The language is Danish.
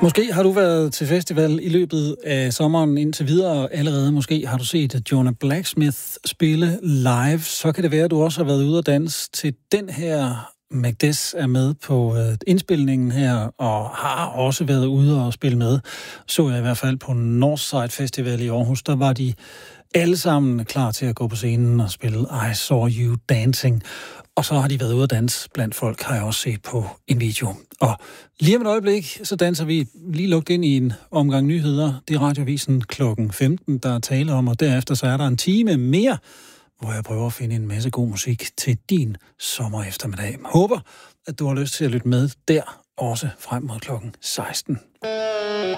Måske har du været til festival i løbet af sommeren indtil videre allerede. Måske har du set Jonah Blacksmith spille live. Så kan det være, at du også har været ude og danse til den her. Magdes er med på indspilningen her, og har også været ude og spille med. Så jeg i hvert fald på Northside Festival i Aarhus. Der var de alle sammen klar til at gå på scenen og spille I Saw You Dancing. Og så har de været ude at danse blandt folk, har jeg også set på en video. Og lige om et øjeblik, så danser vi lige lukket ind i en omgang nyheder. Det er Radioavisen klokken 15, der er tale om, og derefter så er der en time mere, hvor jeg prøver at finde en masse god musik til din sommer eftermiddag. Håber, at du har lyst til at lytte med der, også frem mod klokken 16.